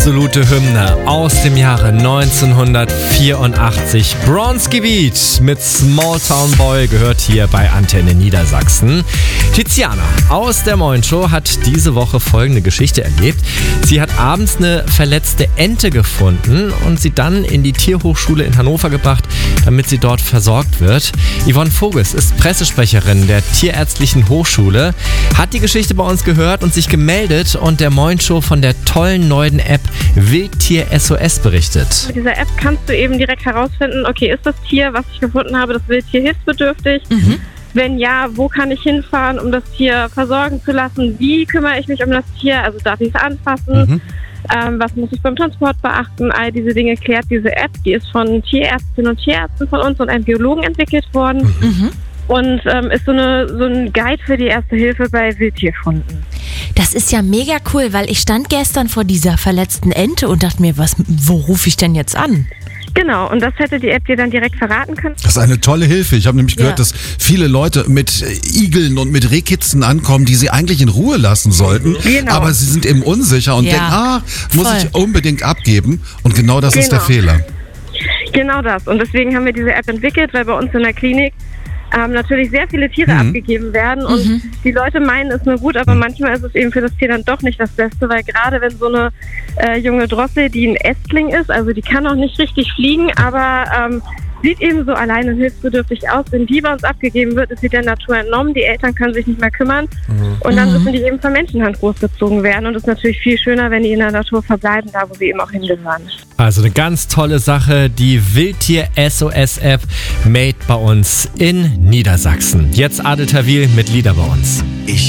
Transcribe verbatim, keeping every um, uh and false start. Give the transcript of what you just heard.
absolute Hymne aus dem Jahre neunzehnhundertvierundachtzig. Bronski Beat mit Small Town Boy gehört hier bei Antenne Niedersachsen. Tiziana aus der Moin Show hat diese Woche folgende Geschichte erlebt. Sie hat abends eine verletzte Ente gefunden und sie dann in die Tierhochschule in Hannover gebracht, damit sie dort versorgt wird. Yvonne Voges ist Pressesprecherin der Tierärztlichen Hochschule, hat die Geschichte bei uns gehört und sich gemeldet und der Moin Show von der tollen neuen App Wildtier S O S berichtet. Mit dieser App kannst du eben direkt herausfinden, okay, ist das Tier, was ich gefunden habe, das Wildtier hilfsbedürftig? Mhm. Wenn ja, wo kann ich hinfahren, um das Tier versorgen zu lassen? Wie kümmere ich mich um das Tier? Also darf ich es anfassen? Mhm. Ähm, was muss ich beim Transport beachten? All diese Dinge klärt diese App. Die ist von Tierärztinnen und Tierärzten von uns und einem Biologen entwickelt worden. Mhm. Und ähm, ist so, eine, so ein Guide für die Erste Hilfe bei Wildtierfunden. Das ist ja mega cool, weil ich stand gestern vor dieser verletzten Ente und dachte mir, was, wo rufe ich denn jetzt an? Genau, und das hätte die App dir dann direkt verraten können. Das ist eine tolle Hilfe. Ich habe nämlich gehört, ja. dass viele Leute mit Igeln und mit Rehkitzen ankommen, die sie eigentlich in Ruhe lassen sollten. Genau. Aber sie sind eben unsicher und ja. denken, ah, muss Voll. ich unbedingt abgeben. Und genau das genau. ist der Fehler. Genau das. Und deswegen haben wir diese App entwickelt, weil bei uns in der Klinik ähm, natürlich sehr viele Tiere mhm. abgegeben werden. Und mhm. die Leute meinen, es ist nur gut, aber mhm. manchmal ist es eben für das Tier dann doch nicht das Beste, weil gerade wenn so eine äh, junge Drossel, die ein Ästling ist, also die kann auch nicht richtig fliegen, aber ähm, sieht eben so allein und hilfsbedürftig aus. Wenn die bei uns abgegeben wird, ist sie der Natur entnommen. Die Eltern können sich nicht mehr kümmern. Mhm. Und dann müssen die eben von Menschenhand großgezogen werden. Und es ist natürlich viel schöner, wenn die in der Natur verbleiben, da wo sie eben auch hingehören. Also eine ganz tolle Sache, die Wildtier S O S App made bei uns in Niedersachsen. Jetzt Adel Tawil mit Lieder bei uns. Ich